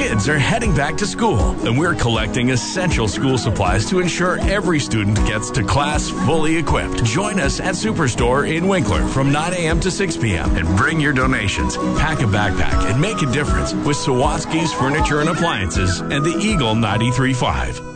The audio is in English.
Kids are heading back to school, and we're collecting essential school supplies to ensure every student gets to class fully equipped. Join us at Superstore in Winkler from 9 a.m. to 6 p.m. and bring your donations. Pack a backpack and make a difference with Sawatsky's Furniture and Appliances and the Eagle 93.5.